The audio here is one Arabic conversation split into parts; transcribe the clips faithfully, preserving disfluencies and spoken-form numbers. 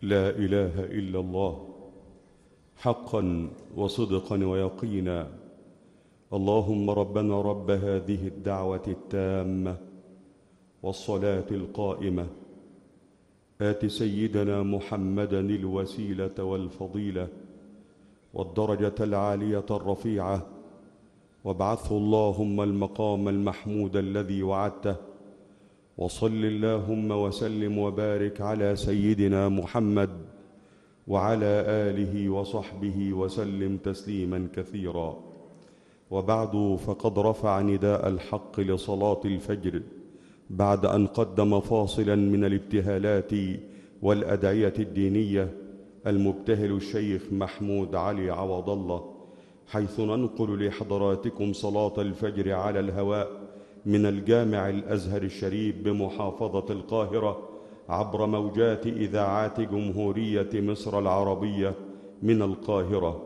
لا إله إلا الله حقا وصدقا ويقينا. اللهم ربنا رب هذه الدعوة التامة والصلاة القائمة، آت سيدنا محمدا الوسيلة والفضيلة والدرجة العالية الرفيعة، وابعثه اللهم المقام المحمود الذي وعدته. وصل اللهم وسلم وبارك على سيدنا محمد وعلى آله وصحبه وسلم تسليما كثيرا. وبعد، فقد رفع نداء الحق لصلاة الفجر بعد أن قدم فاصلا من الابتهالات والأدعية الدينية المبتهل الشيخ محمود علي عوض الله، حيث ننقل لحضراتكم صلاة الفجر على الهواء من الجامع الأزهر الشريف بمحافظة القاهرة عبر موجات إذاعات جمهورية مصر العربية من القاهرة.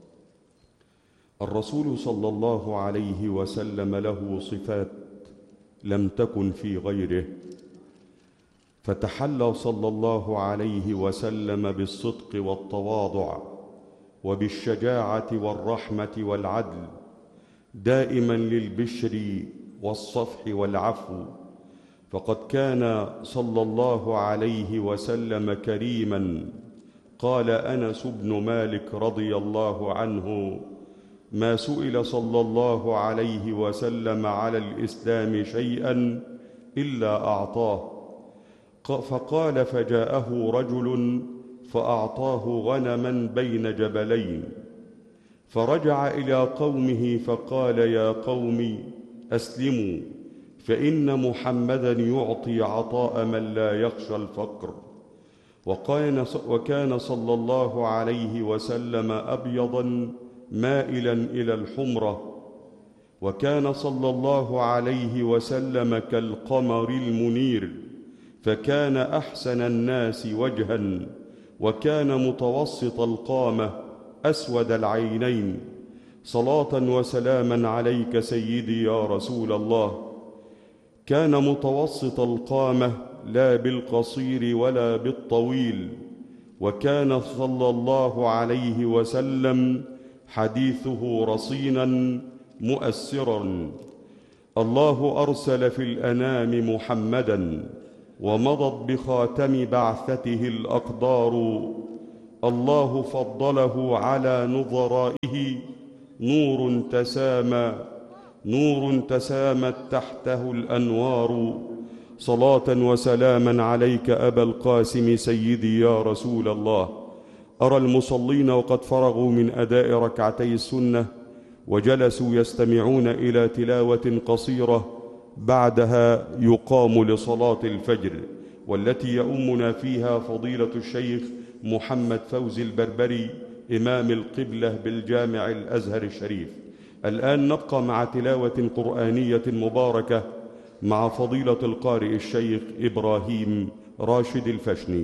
الرسول صلى الله عليه وسلم له صفات لم تكن في غيره، فتحلى صلى الله عليه وسلم بالصدق والتواضع وبالشجاعة والرحمة والعدل، دائما للبشر والصفح والعفو. فقد كان صلى الله عليه وسلم كريما. قال أنس بن مالك رضي الله عنه: ما سئل صلى الله عليه وسلم على الإسلام شيئا إلا أعطاه. فقال: فجاءه رجل فأعطاه غنما بين جبلين، فرجع إلى قومه فقال: يا قوم أسلموا، فإن محمدا يعطي عطاء من لا يخشى الفقر. وكان وكان صلى الله عليه وسلم أبيضا مائلا إلى الحمرة، وكان صلى الله عليه وسلم كالقمر المنير، فكان أحسن الناس وجها، وكان متوسط القامة أسود العينين. صلاة وسلاما عليك سيدي يا رسول الله. كان متوسط القامة لا بالقصير ولا بالطويل، وكان صلى الله عليه وسلم حديثه رصينا مؤثرا. الله أرسل في الأنام محمدا، ومضت بخاتم بعثته الأقدار. الله فضله على نظرائه نور تسامى نور تسامت تحته الأنوار. صلاة وسلاما عليك أبا القاسم سيدي يا رسول الله. أرى المصلين وقد فرغوا من أداء ركعتي السنة وجلسوا يستمعون إلى تلاوة قصيرة، بعدها يقام لصلاة الفجر، والتي يؤمنا فيها فضيلة الشيخ محمد فوزي البربري إمام القبلة بالجامع الأزهر الشريف. الآن نبقى مع تلاوة قرآنية مباركة مع فضيلة القارئ الشيخ إبراهيم راشد الفشني.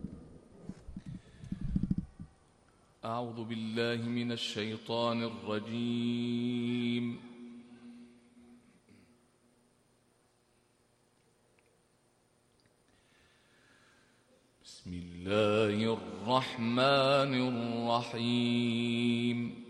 أعوذ بالله من الشيطان الرجيم. بسم الله الرحمن الرحيم.